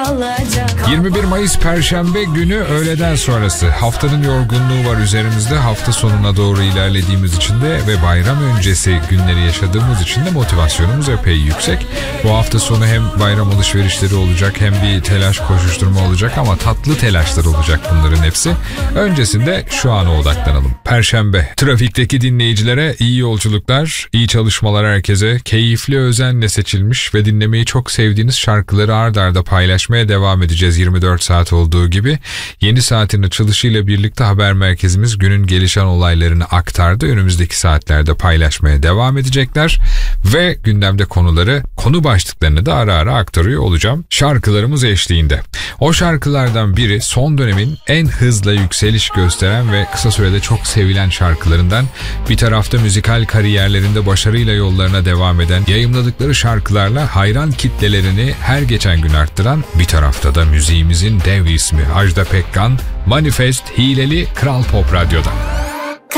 kalacak. 21 Mayıs Perşembe günü öğleden sonrası. Haftanın yorgunluğu var üzerimizde. Hafta sonuna doğru ilerlediğimiz için de ve bayram öncesi günleri yaşadığımız için de motivasyonumuz epey yüksek. Bu hafta sonu hem bayram alışverişleri olacak hem bir telaş koşuşturma olacak ama tatlı telaşlar olacak bunların hepsi. Öncesinde şu ana odaklanalım. Perşembe. Trafikteki dinleyicilere iyi yolculuklar, iyi çalışmalar herkese. Keyifli, özenle seçilmiş ve dinlemeyi çok sevdiğiniz şarkıları ard arda paylaşmaya devam edeceğiz 24 saat olduğu gibi. Yeni saatin açılışıyla birlikte haber merkezimiz günün gelişen olaylarını aktardı. Önümüzdeki saatlerde paylaşmaya devam edecekler ve gündemde konuları, konu başlıklarını da ara ara aktarıyor olacağım şarkılarımız eşliğinde. O şarkılardan biri son dönemin en hızla yükseliş gösteren ve kısa sürede çok sevilen şarkılarından. Bir tarafta müzikal kariyerlerinde başarıyla yollarına devam eden, yayımladıkları şarkılarla hayran kitlelerini her geçen gün arttıran, bir tarafta da müziğimizin dev ismi Ajda Pekkan, Manifest Hileli Kral Pop Radyo'da.